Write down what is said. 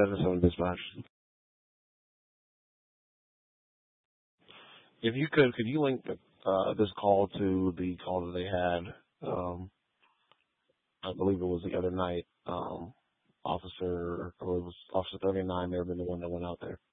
7-7 dispatch. If you could you link this call to the call that they had? I believe it was the other night. Officer, or it was Officer 39 may have been the one that went out there.